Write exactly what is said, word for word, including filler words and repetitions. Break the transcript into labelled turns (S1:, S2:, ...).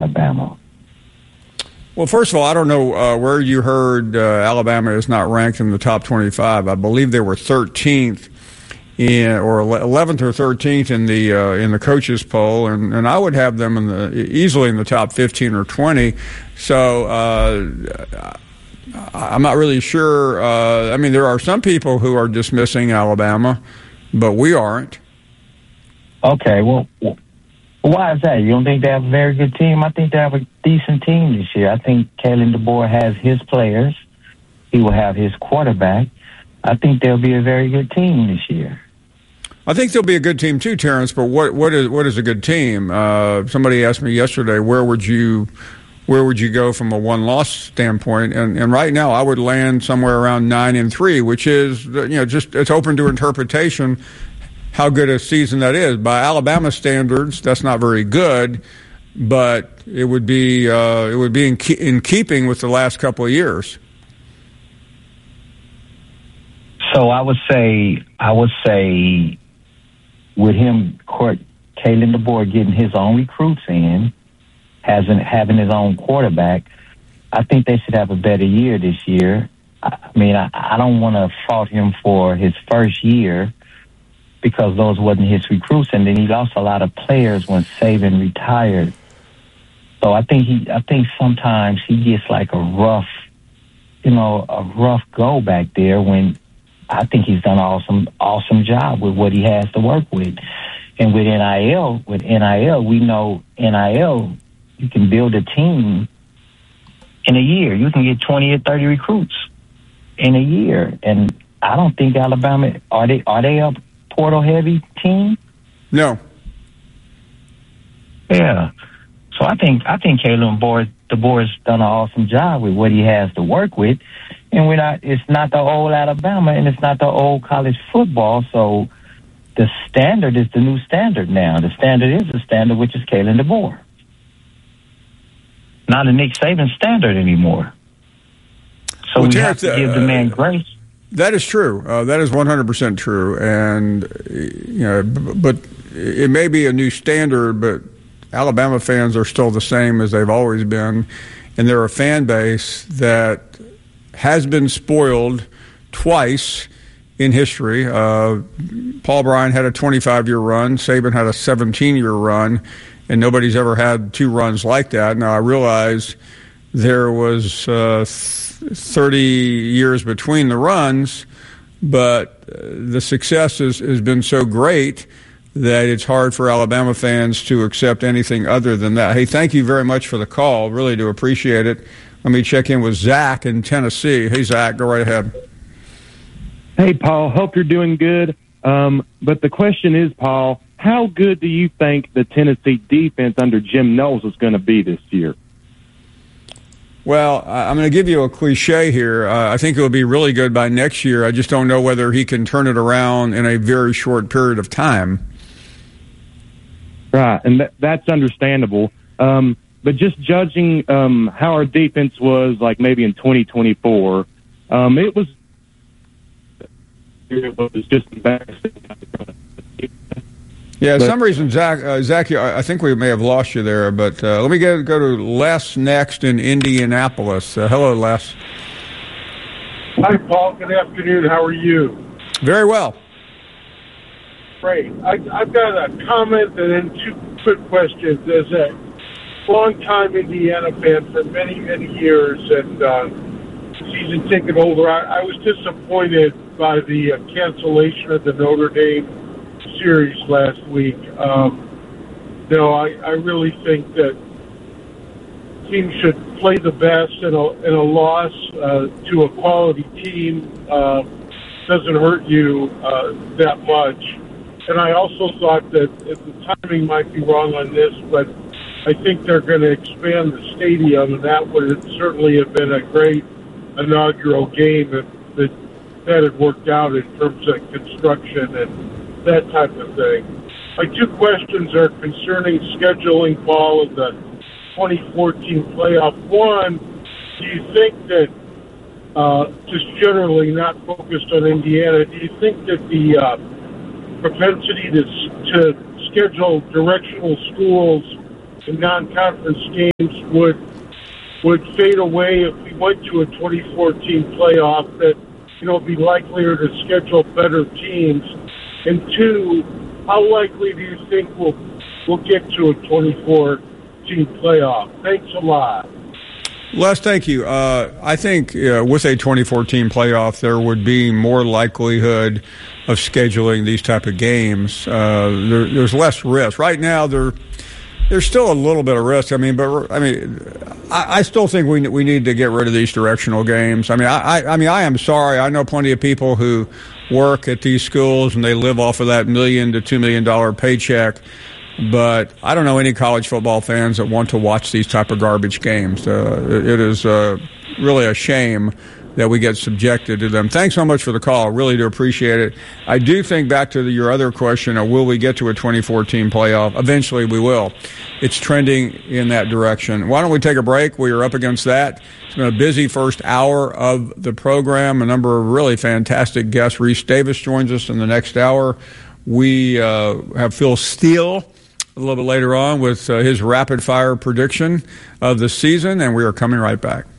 S1: Alabama?
S2: Well, first of all, I don't know uh, where you heard uh, Alabama is not ranked in the top twenty-five. I believe they were thirteenth in, or eleventh or thirteenth in the uh, in the coaches poll, and, and I would have them in the easily in the top fifteen or twenty. So uh, I'm not really sure. Uh, I mean, there are some people who are dismissing Alabama, but we aren't.
S1: Okay, well. Why is that? You don't think they have a very good team? I think they have a decent team this year. I think Kalen DeBoer has his players. He will have his quarterback. I think they'll be a very good team this year.
S2: I think they'll be a good team too, Terrence. But what what is what is a good team? Uh, somebody asked me yesterday, where would you where would you go from a one loss standpoint? And and right now, I would land somewhere around nine and three, which is you know just it's open to interpretation. How good a season that is. By Alabama standards, that's not very good, but it would be uh, it would be in, ke- in keeping with the last couple of years.
S1: So I would say, I would say, with him, court, Kalen DeBoer getting his own recruits in, hasn't having his own quarterback, I think they should have a better year this year. I mean, I, I don't want to fault him for his first year, because those wasn't his recruits, and then he lost a lot of players when Saban retired. So I think he, I think sometimes he gets like a rough, you know, a rough go back there when I think he's done an awesome, awesome job with what he has to work with. And with N I L, with N I L, we know N I L, you can build a team in a year. You can get twenty or thirty recruits in a year. And I don't think Alabama, are they, are they up portal heavy team?
S2: No.
S1: Yeah. So I think I think Kalen DeBoer DeBoer's done an awesome job with what he has to work with, and we're not. It's not the old Alabama, and it's not the old college football. So the standard is the new standard now. The standard is the standard, which is Kalen DeBoer, not a Nick Saban standard anymore. So well, we have to give the man grace.
S2: That is true. Uh, that is one hundred percent true. And, you know, but it may be a new standard, but Alabama fans are still the same as they've always been. And they're a fan base that has been spoiled twice in history. Uh, Paul Bryant had a twenty-five-year run. Saban had a seventeen-year run. And nobody's ever had two runs like that. Now, I realize there was uh, thirty years between the runs, but the success has, has been so great that it's hard for Alabama fans to accept anything other than that. Hey, thank you very much for the call. Really do appreciate it. Let me check in with Zach in Tennessee. Hey, Zach, go right ahead.
S3: Hey, Paul, hope you're doing good. Um, but the question is, Paul, how good do you think the Tennessee defense under Jim Knowles is going to be this year?
S2: Well, I'm going to give you a cliche here. Uh, I think it will be really good by next year. I just don't know whether he can turn it around in a very short period of time.
S3: Right, and th- that's understandable. Um, but just judging um, how our defense was, like maybe in twenty twenty-four, um, it was it was just embarrassing.
S2: Yeah, for some reason, Zach, uh, Zach, I think we may have lost you there, but uh, let me get, go to Les next in Indianapolis. Uh, hello, Les.
S4: Hi, Paul. Good afternoon. How are you?
S2: Very well.
S4: Great. I, I've got a comment and then two quick questions. As a long-time Indiana fan for many, many years and uh, season ticket holder, I, I was disappointed by the uh, cancellation of the Notre Dame series last week. Um, no, I, I really think that teams should play the best, and a, and a loss uh, to a quality team uh, doesn't hurt you uh, that much. And I also thought that if the timing might be wrong on this, but I think they're going to expand the stadium, and that would certainly have been a great inaugural game if the, that had worked out in terms of construction and that type of thing. My two questions are concerning scheduling, Paul, of the twenty fourteen playoff. One, do you think that, uh, just generally not focused on Indiana, do you think that the uh, propensity to, to schedule directional schools and non-conference games would would fade away if we went to a twenty-four team playoff, that, you know, be likelier to schedule better teams? And two, how likely do you think we'll, we'll get to a twenty-four team playoff? Thanks a lot.
S2: Les, thank you. Uh, I think uh, with a twenty-four team playoff, there would be more likelihood of scheduling these type of games. Uh, there, there's less risk. Right now, there there's still a little bit of risk. I mean, but I mean, I, I still think we we need to get rid of these directional games. I mean, I, I I mean, I am sorry. I know plenty of people who work at these schools and they live off of that million to two million dollar paycheck. But I don't know any college football fans that want to watch these type of garbage games. Uh, it, it is uh, really a shame that we get subjected to them. Thanks so much for the call. I really do appreciate it. I do think back to the, your other question, uh, will we get to a twenty-four team playoff? Eventually we will. It's trending in that direction. Why don't we take a break? We are up against that. It's been a busy first hour of the program. A number of really fantastic guests. Reese Davis joins us in the next hour. We uh, have Phil Steele a little bit later on with uh, his rapid-fire prediction of the season, and we are coming right back.